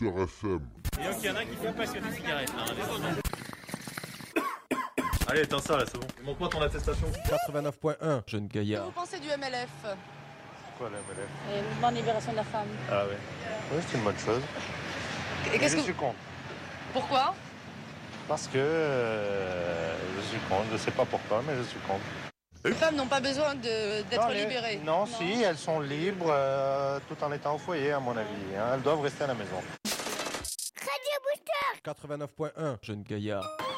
Booster FM. Et donc il y en a qui sont passionnés de cigarettes. Allez, éteins ça là, c'est bon. Montre-moi ton attestation. 89.1, jeune Que gaillard. vous pensez du MLF? Quoi la MLF? Et le mouvement de libération de la femme. Ah ouais. Oui, c'est une bonne chose. Et qu'est-ce Je que suis contre. Pourquoi? Parce que je suis contre. Je sais pas pourquoi, mais je suis contre. Les femmes n'ont pas besoin d'être libérées. Non, si, elles sont libres tout en étant au foyer, à mon avis. Hein. Elles doivent rester à la maison. 89.1, jeune gaillard.